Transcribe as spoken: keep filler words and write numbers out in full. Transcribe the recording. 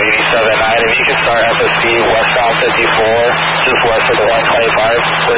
eighty-seven nine. If you can start F S T westbound fifty-four, just west of the one twenty-five.